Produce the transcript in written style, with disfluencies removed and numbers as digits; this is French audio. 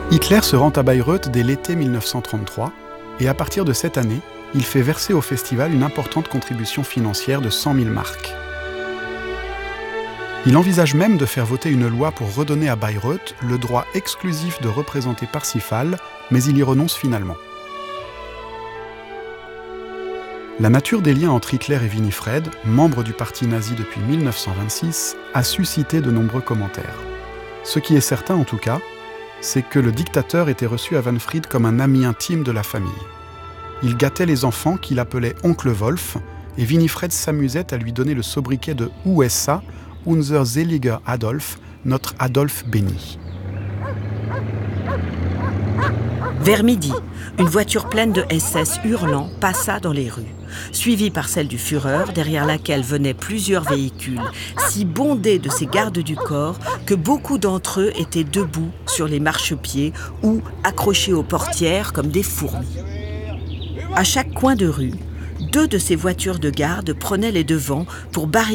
Hitler se rend à Bayreuth dès l'été 1933 et à partir de cette année, il fait verser au festival une importante contribution financière de 100 000 marks. Il envisage même de faire voter une loi pour redonner à Bayreuth le droit exclusif de représenter Parsifal, mais il y renonce finalement. La nature des liens entre Hitler et Winifred, membre du parti nazi depuis 1926, a suscité de nombreux commentaires. Ce qui est certain en tout cas, c'est que le dictateur était reçu à Wahnfried comme un ami intime de la famille. Il gâtait les enfants qu'il appelait Oncle Wolf, et Winifred s'amusait à lui donner le sobriquet de USA, Unser seliger Adolf, notre Adolphe béni. Vers midi, une voiture pleine de SS hurlant passa dans les rues, suivie par celle du Führer, derrière laquelle venaient plusieurs véhicules, si bondés de ces gardes du corps que beaucoup d'entre eux étaient debout sur les marchepieds ou accrochés aux portières comme des fourmis. À chaque coin de rue, 2 de ces voitures de garde prenaient les devants pour barricader